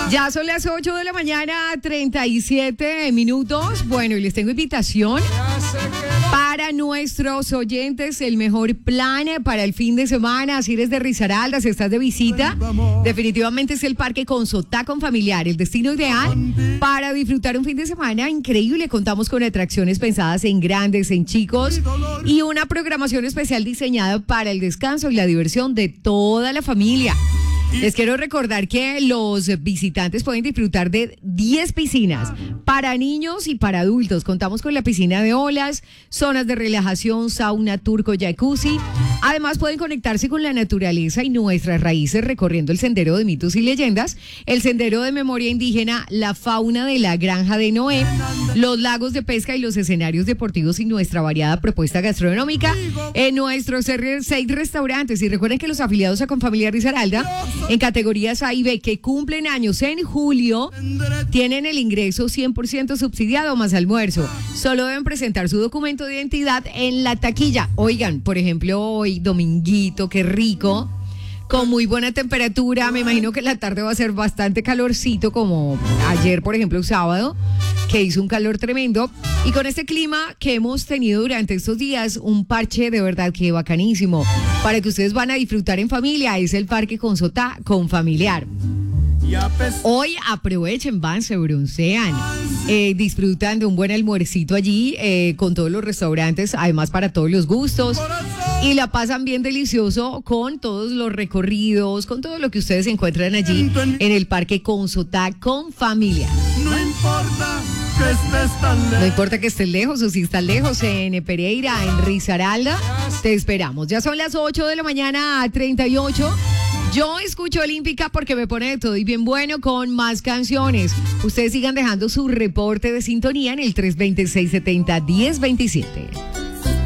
Ya son las 8 de la mañana, 37 minutos. Bueno, y les tengo invitación para nuestros oyentes, el mejor plan para el fin de semana. Si eres de Risaralda, si estás de visita, definitivamente es el Parque Consotá con Familiar, el destino ideal para disfrutar un fin de semana increíble. Contamos con atracciones pensadas en grandes, en chicos y una programación especial diseñada para el descanso y la diversión de toda la familia. Les quiero recordar que los visitantes pueden disfrutar de 10 piscinas para niños y para adultos. Contamos con la piscina de olas, zonas de relajación, sauna, turco, jacuzzi. Además pueden conectarse con la naturaleza y nuestras raíces recorriendo el sendero de mitos y leyendas, el sendero de memoria indígena, la fauna de la granja de Noé, los lagos de pesca y los escenarios deportivos y nuestra variada propuesta gastronómica en nuestros 6 restaurantes. Y recuerden que los afiliados a Confamiliar Risaralda en categorías A y B que cumplen años en julio tienen el ingreso 100% subsidiado más almuerzo. Solo deben presentar su documento de identidad en la taquilla. Oigan, por ejemplo, hoy dominguito, qué rico, con muy buena temperatura. Me imagino que la tarde va a ser bastante calorcito, como ayer, por ejemplo, sábado, que hizo un calor tremendo. Y con este clima que hemos tenido durante estos días, un parche de verdad que bacanísimo para que ustedes van a disfrutar en familia. Es el Parque Consotá con Familiar. Hoy aprovechen, van, se broncean, disfrutan de un buen almuercito allí con todos los restaurantes, además para todos los gustos, y la pasan bien delicioso con todos los recorridos, con todo lo que ustedes encuentran allí en el Parque Consotá con Familia. No importa que estés lejos o si estás lejos en Pereira, en Risaralda, te esperamos. Ya son las 8 de la mañana, 38. Yo escucho Olímpica porque me pone de todo y bien bueno con más canciones. Ustedes sigan dejando su reporte de sintonía en el 320-670-1027.